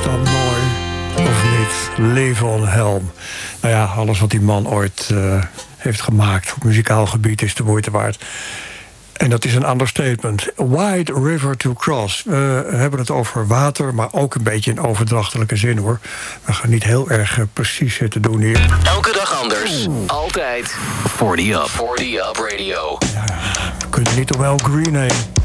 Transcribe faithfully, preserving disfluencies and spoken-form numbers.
dat mooi, of niet? Levon Helm. Nou ja, alles wat die man ooit uh, heeft gemaakt op muzikaal gebied is de moeite waard. En dat is een understatement. Wide river to cross. We hebben het over water, maar ook een beetje in overdrachtelijke zin, hoor. We gaan niet heel erg uh, precies zitten doen hier. Elke dag anders. Altijd. forty up. forty up radio. Ja, we kunnen niet op El Green heen.